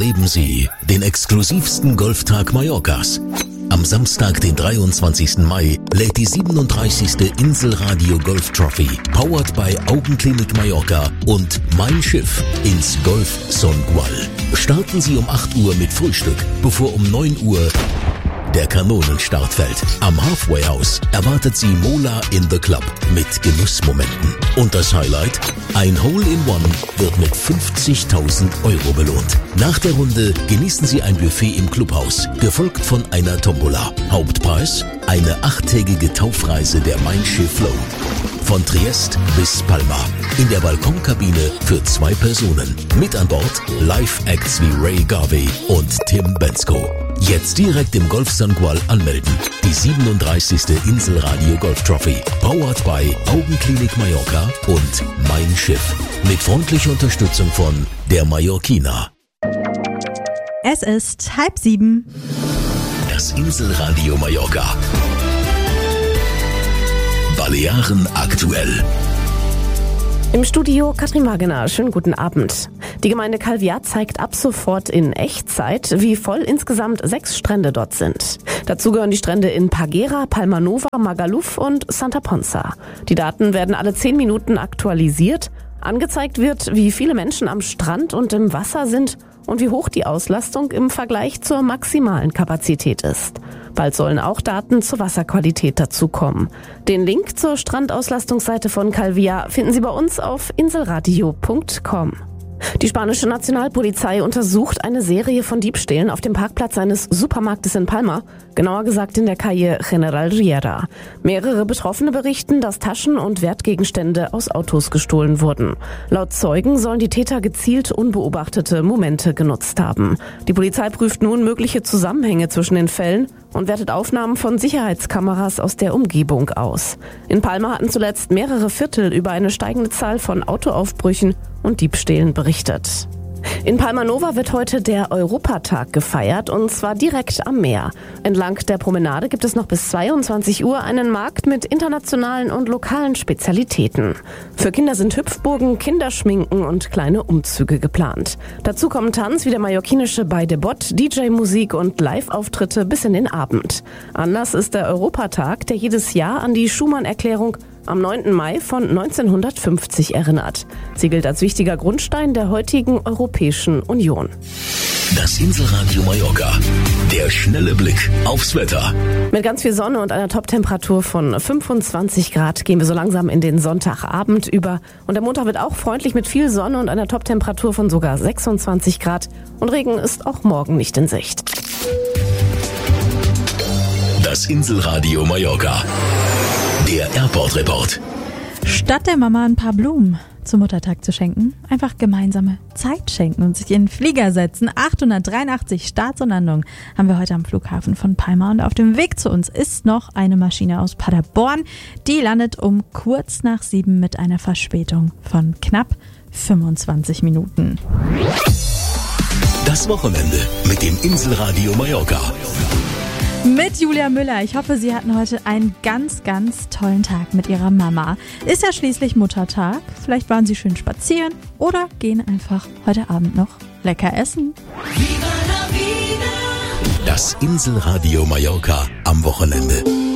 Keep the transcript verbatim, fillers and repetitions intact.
Erleben Sie den exklusivsten Golftag Mallorcas. Am Samstag, den dreiundzwanzigsten Mai, lädt die siebenunddreißigste Inselradio Golf Trophy, powered by Augenklinik Mallorca und Mein Schiff ins Golf Songual. Starten Sie um acht Uhr mit Frühstück, bevor um neun Uhr der Kanonenstart fällt. Am Halfway House erwartet Sie Mola in the Club mit Genussmomenten. Und das Highlight? Ein Hole-in-One wird mit fünfzigtausend Euro belohnt. Nach der Runde genießen Sie ein Buffet im Clubhaus, gefolgt von einer Tombola. Hauptpreis? Eine achttägige Taufreise der Mein Schiff Flow. Von Triest bis Palma. In der Balkonkabine für zwei Personen. Mit an Bord Live-Acts wie Ray Garvey und Tim Bensko. Jetzt direkt im Golf Songual anmelden. Die siebenunddreißigste Inselradio Golf Trophy. Powered by Augenklinik Mallorca und Mein Schiff. Mit freundlicher Unterstützung von der Mallorquina. Es ist halb sieben. Das Inselradio Mallorca. Balearen aktuell. Im Studio Katrin Wagener. Schönen guten Abend. Die Gemeinde Calvià zeigt ab sofort in Echtzeit, wie voll insgesamt sechs Strände dort sind. Dazu gehören die Strände in Paguera, Palma Nova, Magaluf und Santa Ponsa. Die Daten werden alle zehn Minuten aktualisiert. Angezeigt wird, wie viele Menschen am Strand und im Wasser sind und wie hoch die Auslastung im Vergleich zur maximalen Kapazität ist. Bald sollen auch Daten zur Wasserqualität dazukommen. Den Link zur Strandauslastungsseite von Calvià finden Sie bei uns auf inselradio punkt com. Die spanische Nationalpolizei untersucht eine Serie von Diebstählen auf dem Parkplatz eines Supermarktes in Palma, genauer gesagt in der Calle General Riera. Mehrere Betroffene berichten, dass Taschen und Wertgegenstände aus Autos gestohlen wurden. Laut Zeugen sollen die Täter gezielt unbeobachtete Momente genutzt haben. Die Polizei prüft nun mögliche Zusammenhänge zwischen den Fällen und wertet Aufnahmen von Sicherheitskameras aus der Umgebung aus. In Palma hatten zuletzt mehrere Viertel über eine steigende Zahl von Autoaufbrüchen und Diebstählen berichtet. In Palma Nova wird heute der Europatag gefeiert, und zwar direkt am Meer. Entlang der Promenade gibt es noch bis zweiundzwanzig Uhr einen Markt mit internationalen und lokalen Spezialitäten. Für Kinder sind Hüpfburgen, Kinderschminken und kleine Umzüge geplant. Dazu kommen Tanz wie der mallorquinische Bei de Bot, D J-Musik und Live-Auftritte bis in den Abend. Anlass ist der Europatag, der jedes Jahr an die Schuman-Erklärung am neunten Mai von neunzehnhundertfünfzig erinnert. Sie gilt als wichtiger Grundstein der heutigen Europäischen Union. Das Inselradio Mallorca. Der schnelle Blick aufs Wetter. Mit ganz viel Sonne und einer Top-Temperatur von fünfundzwanzig Grad gehen wir so langsam in den Sonntagabend über. Und der Montag wird auch freundlich mit viel Sonne und einer Top-Temperatur von sogar sechsundzwanzig Grad. Und Regen ist auch morgen nicht in Sicht. Das Inselradio Mallorca. Der Airport Report. Statt der Mama ein paar Blumen zum Muttertag zu schenken, einfach gemeinsame Zeit schenken und sich in den Flieger setzen. achthundertdreiundachtzig Starts und Landungen haben wir heute am Flughafen von Palma, und auf dem Weg zu uns ist noch eine Maschine aus Paderborn. Die landet um kurz nach sieben mit einer Verspätung von knapp fünfundzwanzig Minuten. Das Wochenende mit dem Inselradio Mallorca. Mit Julia Müller. Ich hoffe, Sie hatten heute einen ganz, ganz tollen Tag mit Ihrer Mama. Ist ja schließlich Muttertag. Vielleicht waren Sie schön spazieren oder gehen einfach heute Abend noch lecker essen. Das Inselradio Mallorca am Wochenende.